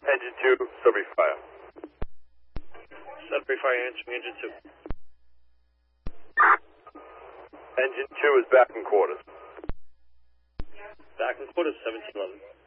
Engine 2, Sudbury Fire. Sudbury Fire answering engine 2. Engine 2 is back in quarters. Back in quarters, 1711.